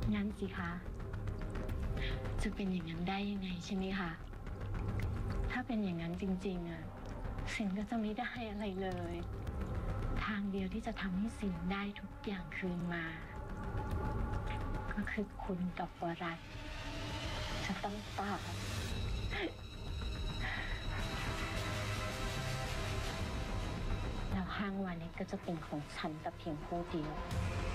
งั้นสิคะจะเป็นอย่างนั้นได้ยังไงใช่ไหมคะถ้าเป็นอย่างนั้นจริงๆอะสินก็จะไม่ได้อะไรเลยทางเดียวที่จะทำให้สินได้ทุกอย่างคืนมาก็คือคุณกับวรัตน์จะต้องตายแล้วห้างวานิชก็จะเป็นของฉันแต่เพียงผู้เดียว